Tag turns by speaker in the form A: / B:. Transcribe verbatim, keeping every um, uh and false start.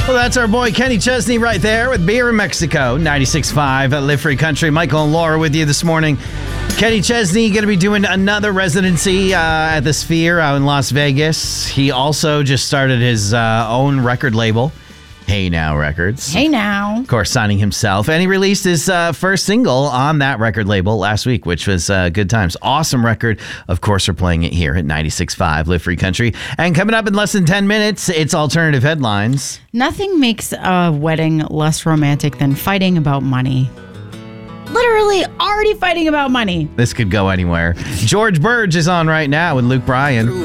A: Well, that's our boy Kenny Chesney right there with Beer in Mexico. ninety-six point five at Live Free Country. Michael and Laura with you this morning. Kenny Chesney going to be doing another residency uh, at the Sphere out in Las Vegas. He also just started his uh, own record label, Hey Now Records.
B: Hey Now.
A: Of course, signing himself. And he released his uh, first single on that record label last week, which was uh, Good Times. Awesome record. Of course, we're playing it here at ninety-six point five Live Free Country. And coming up in less than ten minutes, it's Alternative Headlines.
B: Nothing makes a wedding less romantic than fighting about money. Literally already fighting about money.
A: This could go anywhere. George Burge is on right now with Luke Bryan.